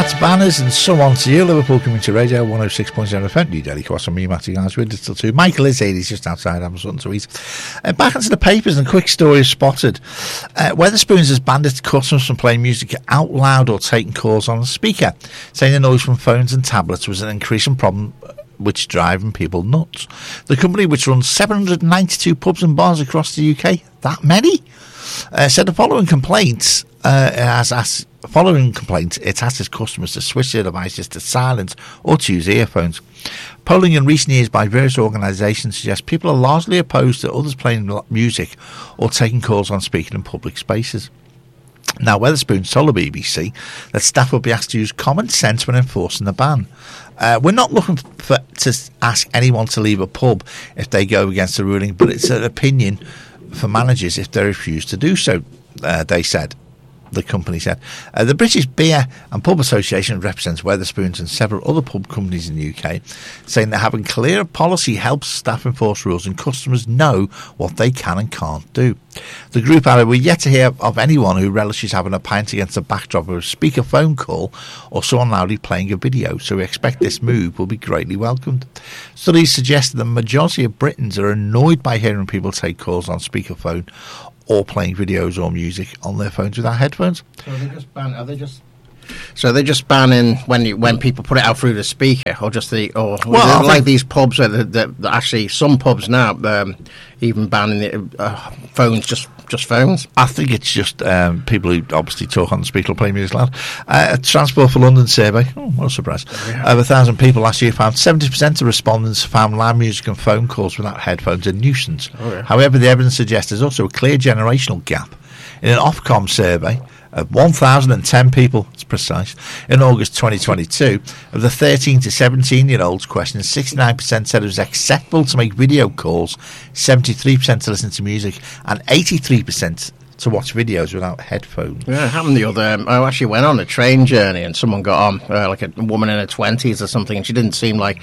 That's Banners and So On to You, Liverpool Community Radio 106.7 FM, New Delhi, Cross on me, Matty Guys, with still too. Michael is here, he's just outside Amazon, so he's back into the papers, and a quick story is spotted. Wetherspoons has banned its customers from playing music out loud or taking calls on the speaker, saying the noise from phones and tablets was an increasing problem which is driving people nuts. The company, which runs 792 pubs and bars across the UK, that many, said the following complaints. Following complaints, it asked its customers to switch their devices to silent or to use earphones. Polling in recent years by various organisations suggests people are largely opposed to others playing music or taking calls on speaker in public spaces. Now, Wetherspoons told the BBC that staff will be asked to use common sense when enforcing the ban. We're not looking to ask anyone to leave a pub if they go against the ruling, but it's an opinion for managers if they refuse to do so, they said. The company said. The British Beer and Pub Association represents Wetherspoons and several other pub companies in the UK, saying that having clear policy helps staff enforce rules and customers know what they can and can't do. The group added, we're yet to hear of anyone who relishes having a pint against the backdrop of a speaker phone call or someone loudly playing a video, so we expect this move will be greatly welcomed. Studies suggest that the majority of Britons are annoyed by hearing people take calls on speakerphone or playing videos or music on their phones without headphones. So they're just banning when people put it out through the speaker, or just these pubs where actually some pubs now even banning phones, just phones. I think it's just people who obviously talk on the speaker or play music loud. A Transport for London survey, what a surprise, over 1,000 people last year found 70% of respondents found loud music and phone calls without headphones a nuisance. However, the evidence suggests there's also a clear generational gap. In an Ofcom survey of 1,010 people, it's precise, in August 2022, of the 13 to 17-year-olds questioned, 69% said it was acceptable to make video calls, 73% to listen to music, and 83% to watch videos without headphones. Yeah, it happened the other... I actually went on a train journey and someone got on, like a woman in her 20s or something, and she didn't seem like,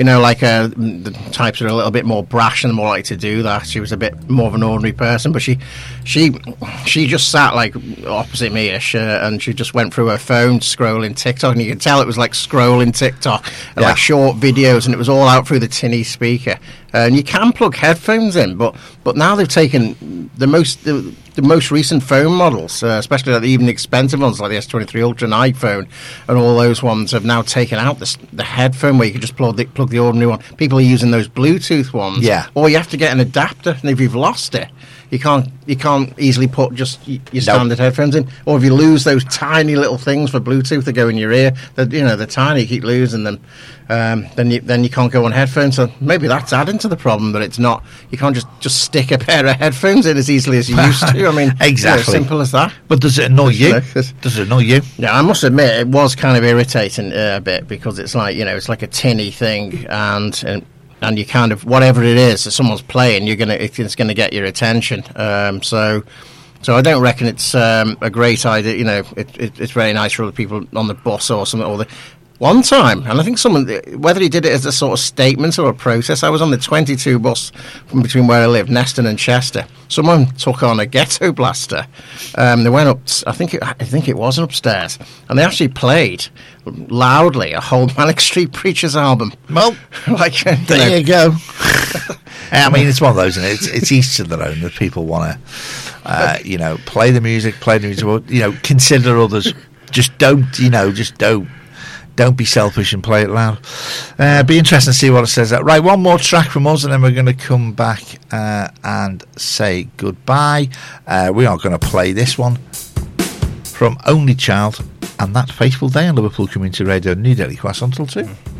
the types that are a little bit more brash and more likely to do that. She was a bit more of an ordinary person, but she just sat like opposite me-ish, and she just went through her phone scrolling TikTok, and you could tell it was like scrolling TikTok, like short videos, and it was all out through the tinny speaker. And you can plug headphones in, but now they've taken the most recent phone models, especially like the even expensive ones like the S23 Ultra and iPhone, and all those ones have now taken out the headphone where you can just plug the ordinary one. People are using those Bluetooth ones, or you have to get an adapter, and if you've lost it, you can't easily put just your standard headphones in. Or if you lose those tiny little things for Bluetooth that go in your ear, they're tiny, you keep losing them. Then you can't go on headphones. So maybe that's adding to the problem that it's not. You can't just stick a pair of headphones in as easily as you used to. I mean, exactly, simple as that. But does it annoy you? Does it annoy you? Yeah, I must admit it was kind of irritating a bit, because it's like it's like a tinny thing, and you kind of, whatever it is that someone's playing, it's gonna get your attention. So I don't reckon it's a great idea. It's very nice for other people on the bus or something. Or one time, and I think whether he did it as a sort of statement or a protest, I was on the 22 bus from between where I live, Neston and Chester. Someone took on a ghetto blaster. They went up, I think it was upstairs, and they actually played loudly a whole Manic Street Preachers album. Well, there you go. I mean, it's one of those, and it's each to their own. That people want to, play the music, or, consider others. Just don't be selfish and play it loud. Be interesting to see what it says. Right, one more track from us, and then we're going to come back and say goodbye. We are going to play this one from Only Child and That Faithful Day on Liverpool Community Radio, New Delhi, Cross until 2.